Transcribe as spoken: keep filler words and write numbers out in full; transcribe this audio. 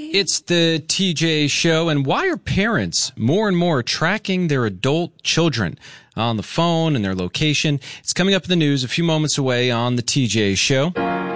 It's the T J Show, and why are parents more and more tracking their adult children on the phone and their location? It's coming up in the news a few moments away on the T J Show.